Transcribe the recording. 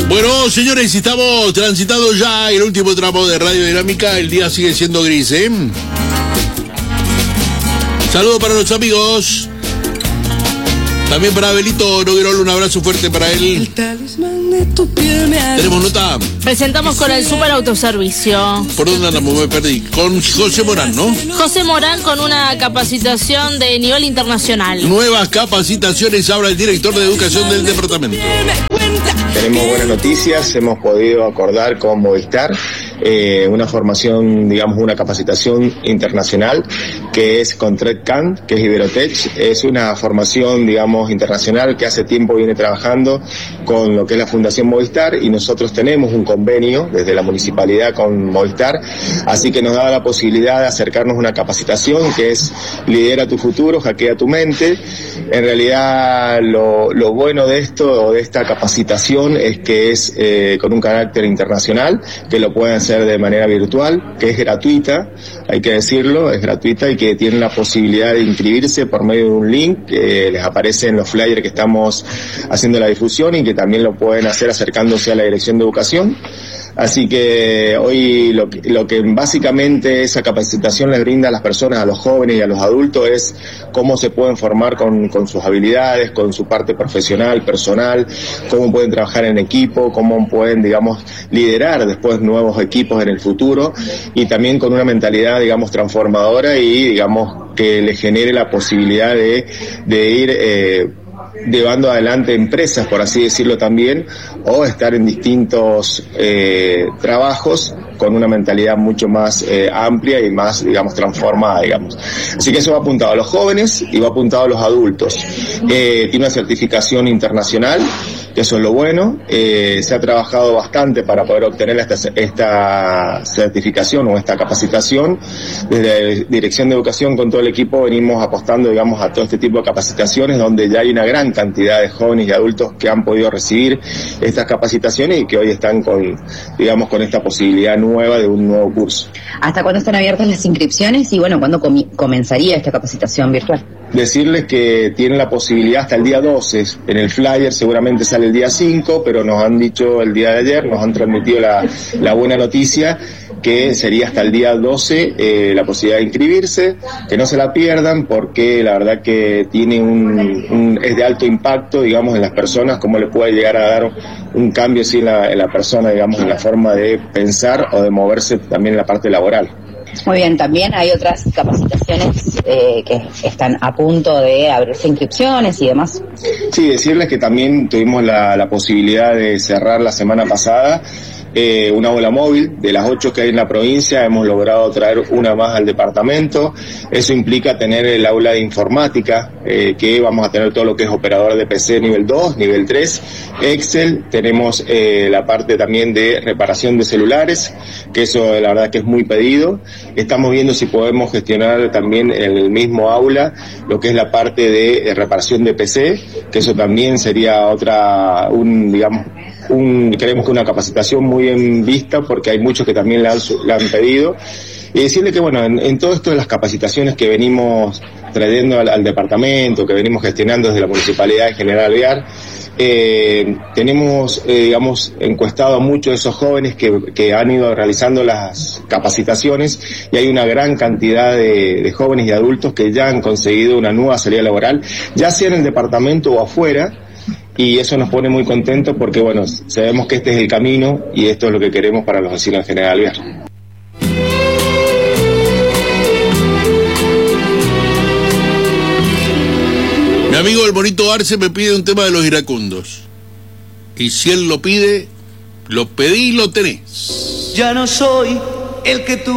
Bueno, señores, estamos transitando ya el último tramo de Radio Dinámica. El día sigue siendo gris, ¿eh? Saludos para los amigos. También para Abelito Noguerol, un abrazo fuerte para él. ¿Tenemos nota? Presentamos con el Super Autoservicio. ¿Por dónde andamos? Me perdí. Con José Morán, ¿no? José Morán con una capacitación de nivel internacional. Nuevas capacitaciones, habla el director de educación del departamento. Tenemos buenas noticias, hemos podido acordar con Movistar una formación, digamos, una capacitación internacional que es con TredCan, que es Iberotech. Es una formación, digamos, internacional que hace tiempo viene trabajando con lo que es la Fundación Movistar, y nosotros tenemos un convenio desde la municipalidad con Movistar, así que nos da la posibilidad de acercarnos a una capacitación que es Lidera tu futuro, hackea tu mente. En realidad lo bueno de esto, o de esta capacitación, es que es con un carácter internacional, que lo pueden hacer de manera virtual, que es gratuita, hay que decirlo, es gratuita, y que tienen la posibilidad de inscribirse por medio de un link que les aparece en los flyers que estamos haciendo la difusión, y que también lo pueden hacer acercándose a la Dirección de Educación. Así que hoy lo que básicamente esa capacitación les brinda a las personas, a los jóvenes y a los adultos, es cómo se pueden formar con sus habilidades, con su parte profesional, personal, cómo pueden trabajar en equipo, cómo pueden, digamos, liderar después nuevos equipos en el futuro, y también con una mentalidad, digamos, transformadora, y, digamos, que les genere la posibilidad de ir llevando adelante empresas, por así decirlo también, o estar en distintos trabajos con una mentalidad mucho más amplia y más, digamos, transformada, digamos. Así que eso va apuntado a los jóvenes y va apuntado a los adultos. Tiene una certificación internacional, que eso es lo bueno. Se ha trabajado bastante para poder obtener esta certificación o esta capacitación. Desde la Dirección de Educación, con todo el equipo, venimos apostando, digamos, a todo este tipo de capacitaciones, donde ya hay una gran cantidad de jóvenes y adultos que han podido recibir estas capacitaciones y que hoy están con, digamos, con esta posibilidad nueva de un nuevo curso. ¿Hasta cuándo están abiertas las inscripciones? Y bueno, ¿cuándo comenzaría esta capacitación virtual? Decirles que tienen la posibilidad hasta el día 12, en el flyer seguramente sale el día 5, pero nos han dicho el día de ayer, nos han transmitido la buena noticia, que sería hasta el día 12 la posibilidad de inscribirse, que no se la pierdan, porque la verdad que tiene es de alto impacto, digamos, en las personas, cómo le puede llegar a dar un cambio así en la persona, digamos, en la forma de pensar o de moverse también en la parte laboral. Muy bien, también hay otras capacitaciones que están a punto de abrirse inscripciones y demás. Sí, decirles que también tuvimos la posibilidad de cerrar la semana pasada una aula móvil. De las 8 que hay en la provincia, hemos logrado traer una más al departamento. Eso implica tener el aula de informática, que vamos a tener todo lo que es operador de PC nivel 2, nivel 3, Excel. Tenemos la parte también de reparación de celulares, que eso la verdad que es muy pedido. Estamos viendo si podemos gestionar también en el mismo aula lo que es la parte de reparación de PC, que eso también sería creemos que una capacitación muy en vista, porque hay muchos que también la han pedido. Y decirle que, bueno, en todo esto de las capacitaciones que venimos trayendo al departamento, que venimos gestionando desde la Municipalidad de General Alvear, tenemos, digamos, encuestado a muchos de esos jóvenes que han ido realizando las capacitaciones, y hay una gran cantidad de jóvenes y adultos que ya han conseguido una nueva salida laboral, ya sea en el departamento o afuera. Y eso nos pone muy contentos, porque, bueno, sabemos que este es el camino y esto es lo que queremos para los vecinos de General Alvear. Mi amigo el bonito Arce me pide un tema de los iracundos. Y si él lo pide, lo pedí y lo tenés. Ya no soy el que tú